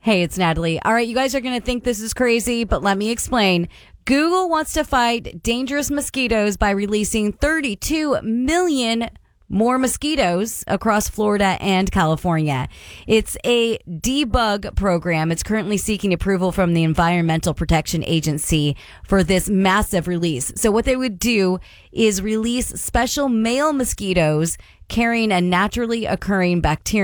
Hey, it's Natalie. All right, you guys are going to think this is crazy, but let me explain. Google wants to fight dangerous mosquitoes by releasing 32 million more mosquitoes across Florida and California. It's a debug program. It's currently seeking approval from the Environmental Protection Agency for this massive release. So what they would do is release special male mosquitoes carrying a naturally occurring bacterium